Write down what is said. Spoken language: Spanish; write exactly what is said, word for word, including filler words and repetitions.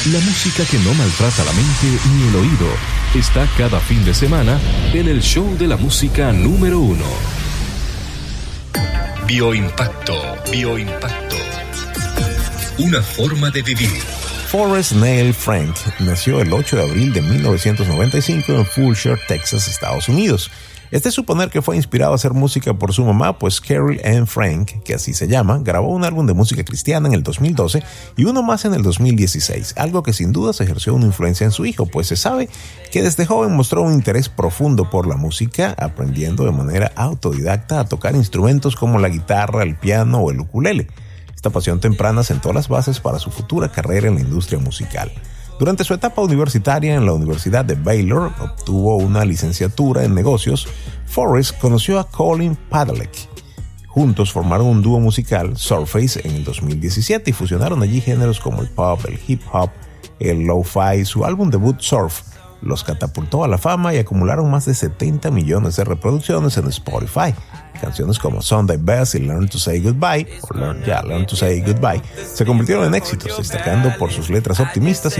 La música que no maltrata la mente ni el oído está cada fin de semana en el show de la música número uno. Bioimpacto, bioimpacto. Una forma de vivir. Forrest Neil Frank nació el ocho de abril de mil novecientos noventa y cinco en Fulshire, Texas, Estados Unidos. Es de suponer que fue inspirado a hacer música por su mamá, pues Carol Ann Frank, que así se llama, grabó un álbum de música cristiana en el dos mil doce y uno más en el dos mil dieciséis, algo que sin dudas ejerció una influencia en su hijo, pues se sabe que desde joven mostró un interés profundo por la música, aprendiendo de manera autodidacta a tocar instrumentos como la guitarra, el piano o el ukulele. Esta pasión temprana sentó las bases para su futura carrera en la industria musical. Durante su etapa universitaria en la Universidad de Baylor, obtuvo una licenciatura en negocios. Forrest conoció a Colin Padalecki. Juntos formaron un dúo musical, Surface, en el dos mil diecisiete y fusionaron allí géneros como el pop, el hip hop, el lo-fi. Su álbum debut, Surf, los catapultó a la fama y acumularon más de setenta millones de reproducciones en Spotify. Canciones como Sunday Best y Learn to Say Goodbye, o Learn, yeah, Learn to Say Goodbye, se convirtieron en éxitos, destacando por sus letras optimistas y